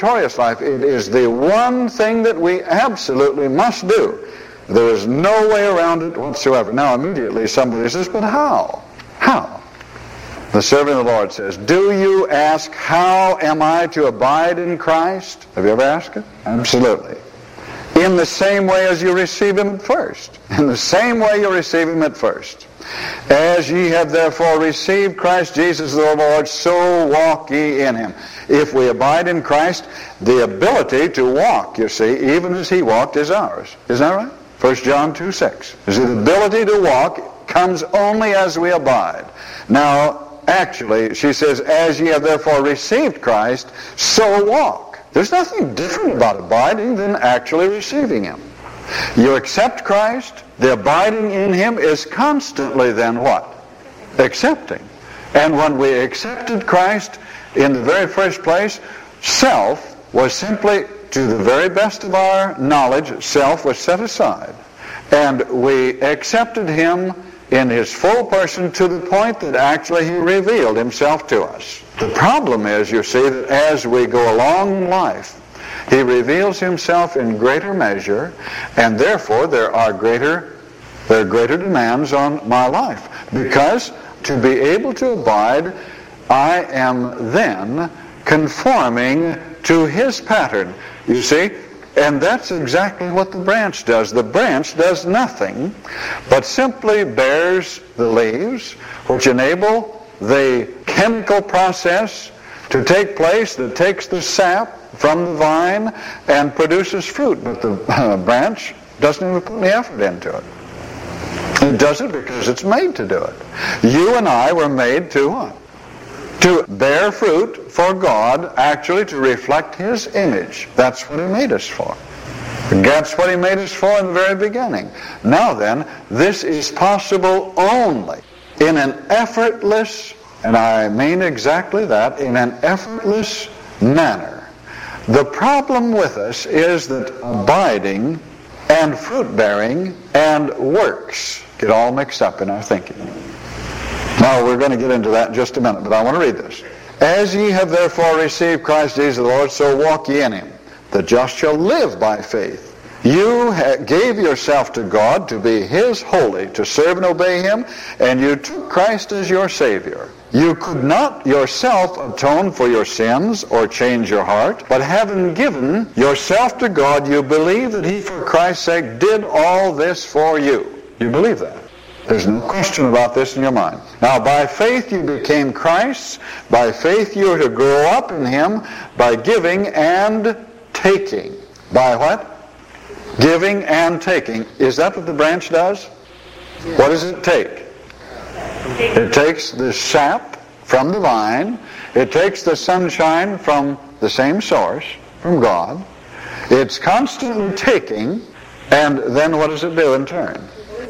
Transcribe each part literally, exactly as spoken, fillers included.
victorious life. It is the one thing that we absolutely must do. There is no way around it whatsoever. Now immediately somebody says, but how? How? The servant of the Lord says, do you ask, how am I to abide in Christ? Have you ever asked it? Absolutely. In the same way as you receive Him at first. In the same way you receive Him at first. As ye have therefore received Christ Jesus the Lord, so walk ye in Him. If we abide in Christ, the ability to walk, you see, even as He walked, is ours. Isn't that right? First John two six. The ability to walk comes only as we abide. Now, actually, she says, as ye have therefore received Christ, so walk. There's nothing different about abiding than actually receiving Him. You accept Christ, the abiding in Him is constantly then what? Accepting. And when we accepted Christ in the very first place, self was simply, to the very best of our knowledge, self was set aside. And we accepted Him in His full person to the point that actually He revealed Himself to us. The problem is, you see, that as we go along in life, He reveals Himself in greater measure, and therefore there are greater, there are greater demands on my life. Because to be able to abide, I am then conforming to His pattern. You see? And that's exactly what the branch does. The branch does nothing but simply bears the leaves, which enable the chemical process to take place that takes the sap from the vine and produces fruit. But the uh, branch doesn't even put any effort into it. It does it because it's made to do it. You and I were made to what? To bear fruit for God, actually to reflect His image. That's what He made us for. That's what He made us for in the very beginning. Now then, this is possible only in an effortless, and I mean exactly that, in an effortless manner. The problem with us is that abiding and fruit-bearing and works get all mixed up in our thinking. Now, we're going to get into that in just a minute, but I want to read this. As ye have therefore received Christ Jesus the Lord, so walk ye in Him. The just shall live by faith. You ha- gave yourself to God to be His holy, to serve and obey Him, and you took Christ as your Savior. You could not yourself atone for your sins or change your heart, but having given yourself to God, you believe that He, for Christ's sake, did all this for you. You believe that? There's no question about this in your mind. Now, by faith you became Christ's. By faith you are to grow up in Him by giving and taking. By what? Giving and taking. Is that what the branch does? What does it take? It takes the sap from the vine. It takes the sunshine from the same source, from God. It's constantly taking, and then what does it do in turn?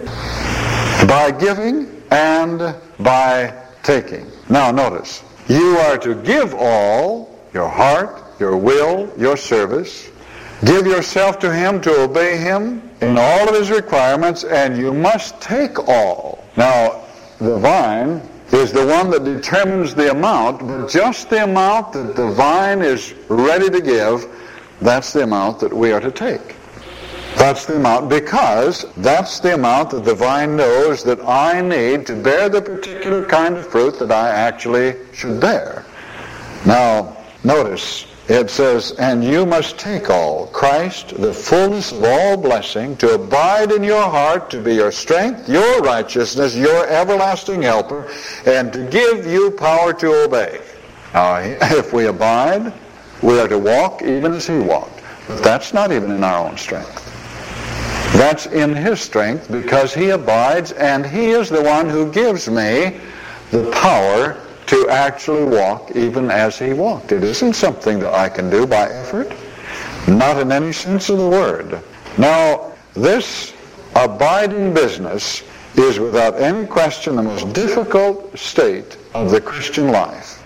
By giving and by taking. Now notice, you are to give all, your heart, your will, your service. Give yourself to Him to obey Him in all of His requirements, and you must take all. Now, the vine is the one that determines the amount, but just the amount that the vine is ready to give, that's the amount that we are to take. That's the amount, because that's the amount that the vine knows that I need to bear the particular kind of fruit that I actually should bear. Now, notice, it says, and you must take all, Christ, the fullness of all blessing, to abide in your heart, to be your strength, your righteousness, your everlasting helper, and to give you power to obey. Now, if we abide, we are to walk even as He walked. But that's not even in our own strength. That's in His strength, because He abides, and He is the one who gives me the power to actually walk even as He walked. It isn't something that I can do by effort, not in any sense of the word. Now, this abiding business is without any question the most difficult state of the Christian life.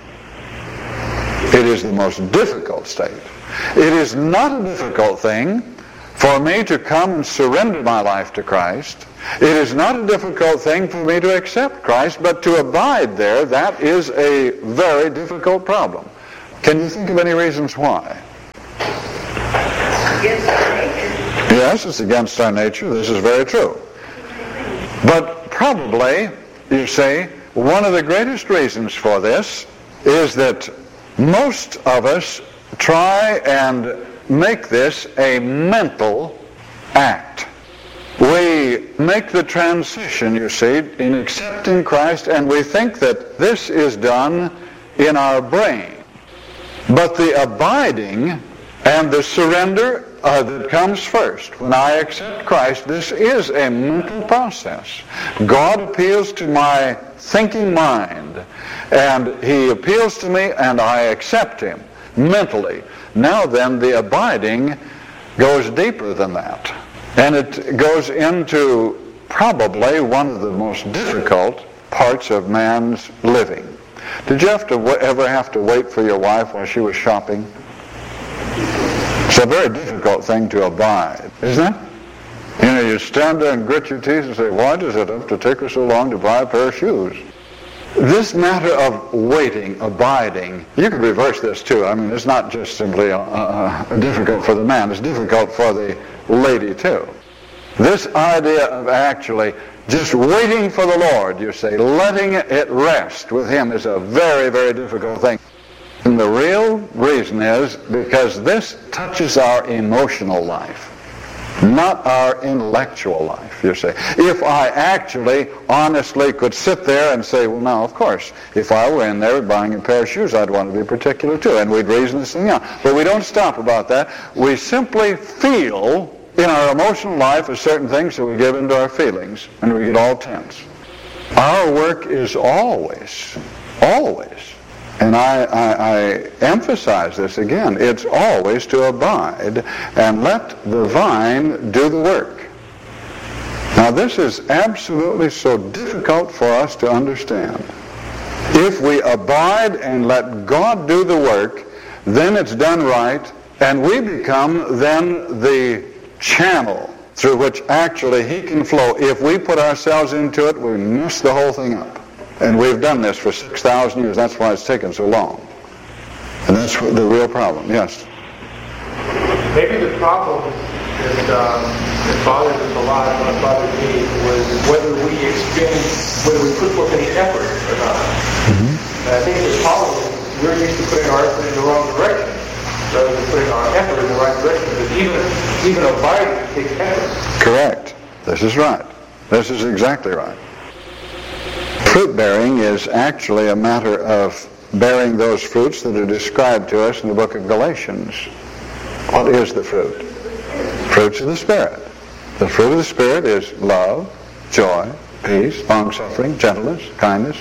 It is the most difficult state. It is not a difficult thing for me to come and surrender my life to Christ. It is not a difficult thing for me to accept Christ, but to abide there, that is a very difficult problem. Can you think of any reasons why? against our nature. Yes, it's against our nature. This is very true. But probably, you see, one of the greatest reasons for this is that most of us try and make this a mental act. We make the transition, you see, in accepting Christ, and we think that this is done in our brain. But the abiding and the surrender uh, that comes first. When I accept Christ, this is a mental process. God appeals to my thinking mind, and He appeals to me, and I accept Him mentally. Now then, the abiding goes deeper than that. And it goes into probably one of the most difficult parts of man's living. Did you have to ever have to wait for your wife while she was shopping? It's a very difficult thing to abide, isn't it? You know, you stand there and grit your teeth and say, why does it have to take her so long to buy a pair of shoes? This matter of waiting, abiding, you could reverse this too. I mean, it's not just simply uh, uh, difficult for the man, it's difficult for the lady too. This idea of actually just waiting for the Lord, you say, letting it rest with Him is a very, very difficult thing. And the real reason is because this touches our emotional life, not our intellectual life, you see. If I actually, honestly could sit there and say, well, now, of course, if I were in there buying a pair of shoes, I'd want to be particular too, and we'd reason this thing out. But we don't stop about that. We simply feel in our emotional life a certain things, so we give into our feelings, and we get all tense. Our work is always, always, and I, I, I emphasize this again, it's always to abide and let the vine do the work. Now this is absolutely so difficult for us to understand. If we abide and let God do the work, then it's done right, and we become then the channel through which actually He can flow. If we put ourselves into it, we mess the whole thing up. And we've done this for six thousand years. That's why it's taken so long. And that's the real problem. Yes? Maybe the problem that, um, that bothers us a lot, what bothered me, was whether we expend, whether we put forth any effort or not. Mm-hmm. And I think the problem is we're used to putting our effort in the wrong direction, rather than putting our effort in the right direction. Because even, even abiding takes effort. Correct. This is right. This is exactly right. Fruit bearing is actually a matter of bearing those fruits that are described to us in the book of Galatians. What is the fruit? Fruits of the Spirit. The fruit of the Spirit is love, joy, peace, long-suffering, gentleness, kindness.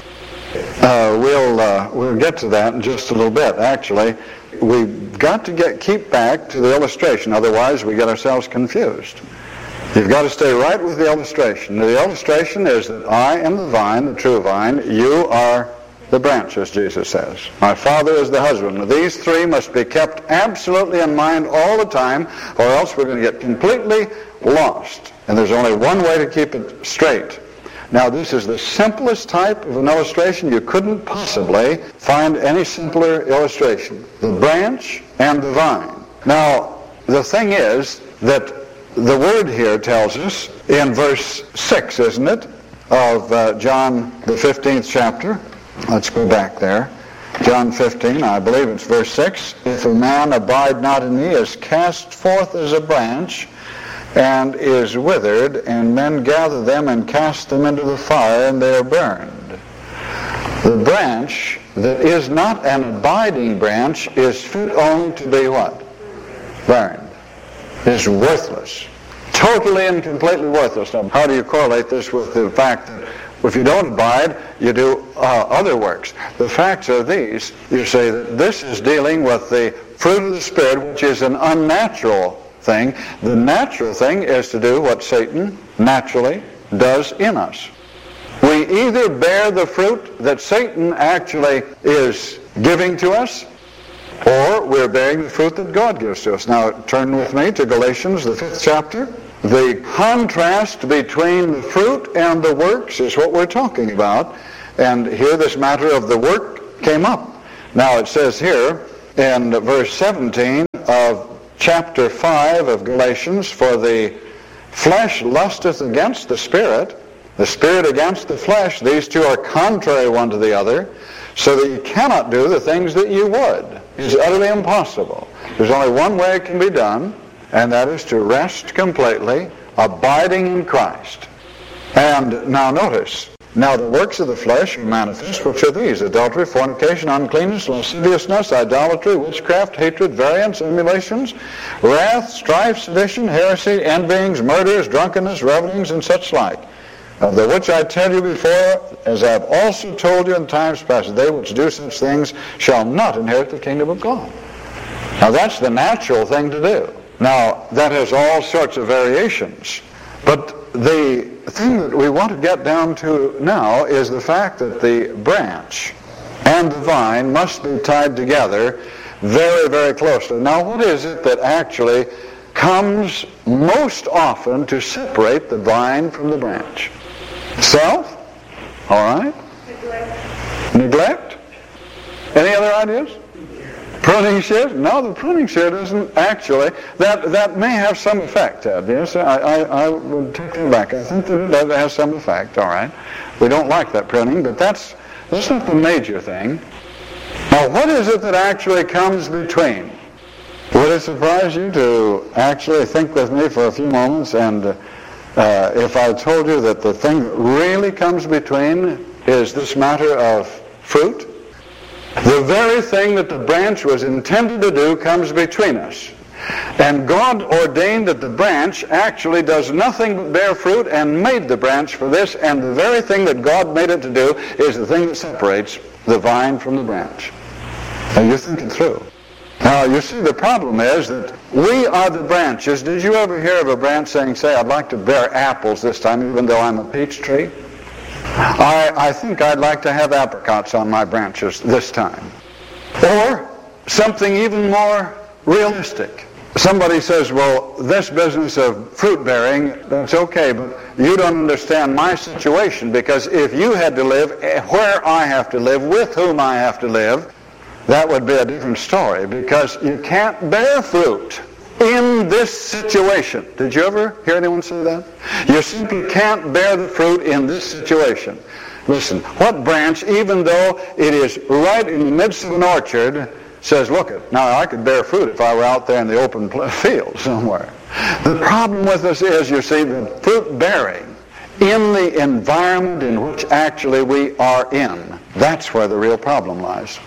Uh, we'll uh, we'll get to that in just a little bit. Actually, we've got to get keep back to the illustration, otherwise we get ourselves confused. You've got to stay right with the illustration. The illustration is that I am the vine, the true vine. You are the branches, Jesus says. My Father is the husband. These three must be kept absolutely in mind all the time, or else we're going to get completely lost. And there's only one way to keep it straight. Now, this is the simplest type of an illustration. You couldn't possibly find any simpler illustration. The branch and the vine. Now, the thing is that the word here tells us in verse six, isn't it, of uh, John the fifteenth chapter. Let's go back there. John fifteen, I believe it's verse six. If a man abide not in me, is cast forth as a branch, and is withered, and men gather them and cast them into the fire, and they are burned. The branch that is not an abiding branch is fit only to be what? Burned. Is worthless. Totally and completely worthless. Now, how do you correlate this with the fact that if you don't abide, you do uh, other works? The facts are these. You say that this is dealing with the fruit of the Spirit, which is an unnatural thing. The natural thing is to do what Satan naturally does in us. We either bear the fruit that Satan actually is giving to us, or we're bearing the fruit that God gives to us. Now turn with me to Galatians, the fifth chapter. The contrast between the fruit and the works is what we're talking about. And here this matter of the work came up. Now it says here in verse seventeen of chapter five of Galatians, for the flesh lusteth against the spirit, the spirit against the flesh, these two are contrary one to the other, so that you cannot do the things that you would. It's utterly impossible. There's only one way it can be done, and that is to rest completely, abiding in Christ. And now notice, now the works of the flesh are manifest, which are these: adultery, fornication, uncleanness, lasciviousness, idolatry, witchcraft, hatred, variance, emulations, wrath, strife, sedition, heresy, envyings, murders, drunkenness, revellings, and such like. Of the which I tell you before, as I have also told you in times past, they which do such things shall not inherit the kingdom of God. Now that's the natural thing to do. Now that has all sorts of variations. But the thing that we want to get down to now is the fact that the branch and the vine must be tied together very, very closely. Now what is it that actually comes most often to separate the vine from the branch? Self? All right. Neglect. Neglect? Any other ideas? Pruning shears? No, the pruning shear doesn't actually. That that may have some effect, Ted. Yes, I, I, I would take that back. I think that it does have some effect, all right. We don't like that pruning, but that's, that's not the major thing. Now, what is it that actually comes between? Would it surprise you to actually think with me for a few moments, and uh, if I told you that the thing that really comes between is this matter of fruit? The very thing that the branch was intended to do comes between us. And God ordained that the branch actually does nothing but bear fruit, and made the branch for this, and the very thing that God made it to do is the thing that separates the vine from the branch. Now you think it through. Now you see, the problem is that we are the branches. Did you ever hear of a branch saying, say, I'd like to bear apples this time even though I'm a peach tree? I, I think I'd like to have apricots on my branches this time. Or something even more realistic. Somebody says, well, this business of fruit bearing, that's okay, but you don't understand my situation, because if you had to live where I have to live, with whom I have to live, that would be a different story, because you can't bear fruit in this situation. Did you ever hear anyone say that? You simply can't bear the fruit in this situation. Listen, what branch, even though it is right in the midst of an orchard, says, look, it, now I could bear fruit if I were out there in the open field somewhere. The problem with us is, you see, that fruit bearing in the environment in which actually we are in, that's where the real problem lies.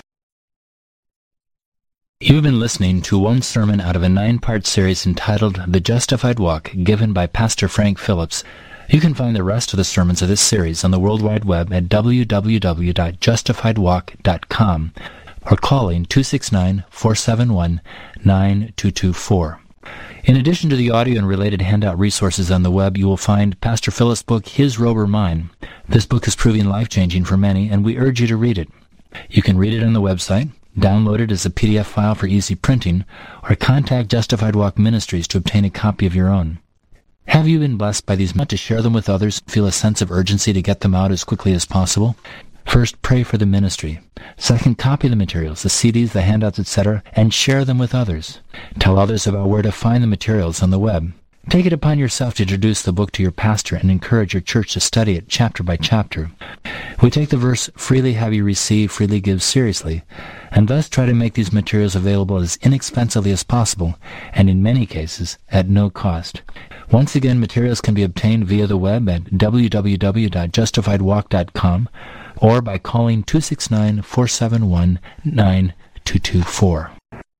You've been listening to one sermon out of a nine-part series entitled The Justified Walk, given by Pastor Frank Phillips. You can find the rest of the sermons of this series on the World Wide Web at w w w dot justified walk dot com or calling two six nine, four seven one, nine two two four. In addition to the audio and related handout resources on the web, you will find Pastor Phillips' book, His Robe or Mine. This book is proving life-changing for many, and we urge you to read it. You can read it on the website, download it as a P D F file for easy printing, or contact Justified Walk Ministries to obtain a copy of your own. Have you been blessed by these? Want to share them with others? Feel a sense of urgency to get them out as quickly as possible? First, pray for the ministry. Second, copy the materials, the C Ds, the handouts, et cetera, and share them with others. Tell others about where to find the materials on the web. Take it upon yourself to introduce the book to your pastor and encourage your church to study it chapter by chapter. We take the verse, freely have you received, freely give, seriously, and thus try to make these materials available as inexpensively as possible, and in many cases, at no cost. Once again, materials can be obtained via the web at w w w dot justified walk dot com or by calling two six nine, four seven one, nine two two four.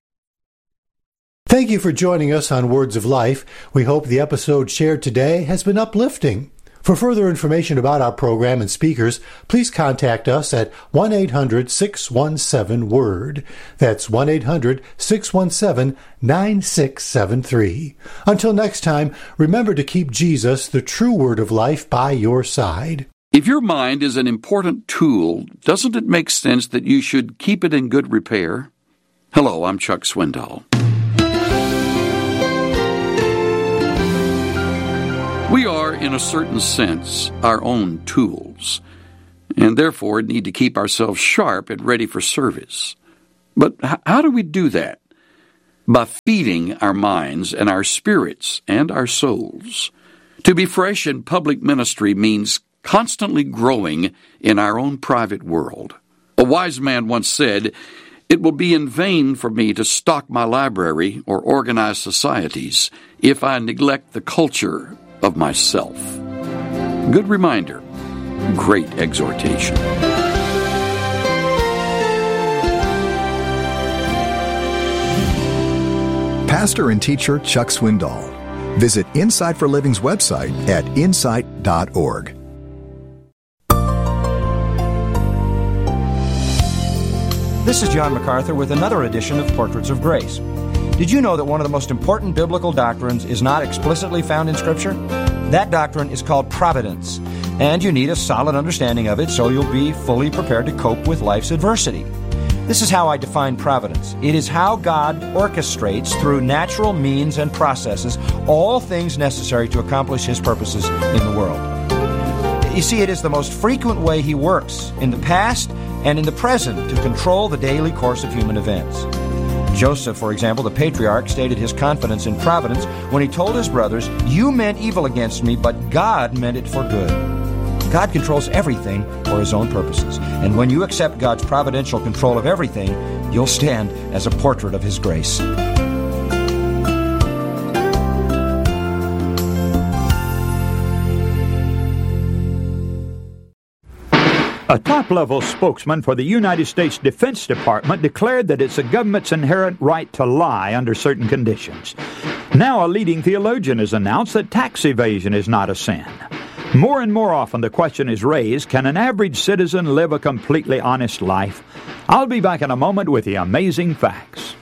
Thank you for joining us on Words of Life. We hope the episode shared today has been uplifting. For further information about our program and speakers, please contact us at one eight hundred, six one seven, W O R D. That's one eight hundred, six one seven, nine six seven three. Until next time, remember to keep Jesus, the true Word of life, by your side. If your mind is an important tool, doesn't it make sense that you should keep it in good repair? Hello, I'm Chuck Swindoll. We are, in a certain sense, our own tools, and therefore need to keep ourselves sharp and ready for service. But h- how do we do that? by feeding our minds and our spirits and our souls. To be fresh in public ministry means constantly growing in our own private world. A wise man once said, "It will be in vain for me to stock my library or organize societies if I neglect the culture of myself." Good reminder, great exhortation. Pastor and teacher Chuck Swindoll. Visit Insight for Living's website at insight dot org. This is John MacArthur with another edition of Portraits of Grace. Did you know that one of the most important biblical doctrines is not explicitly found in Scripture? That doctrine is called providence, and you need a solid understanding of it so you'll be fully prepared to cope with life's adversity. This is how I define providence. It is how God orchestrates through natural means and processes all things necessary to accomplish His purposes in the world. You see, it is the most frequent way He works in the past and in the present to control the daily course of human events. Joseph, for example, the patriarch, stated his confidence in providence when he told his brothers, "You meant evil against me, but God meant it for good." God controls everything for His own purposes. And when you accept God's providential control of everything, you'll stand as a portrait of His grace. A top-level spokesman for the United States Defense Department declared that it's the government's inherent right to lie under certain conditions. Now a leading theologian has announced that tax evasion is not a sin. More and more often the question is raised, can an average citizen live a completely honest life? I'll be back in a moment with the amazing facts.